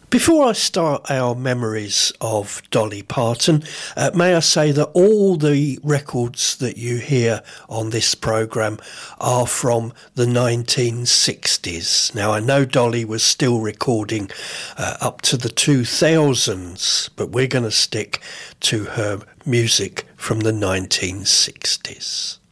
Before I start our memories of Dolly Parton, may I say that all the records that you hear on this programme are from the 1960s. Now, I know Dolly was still recording up to the 2000s, but we're going to stick to her music from the 1960s.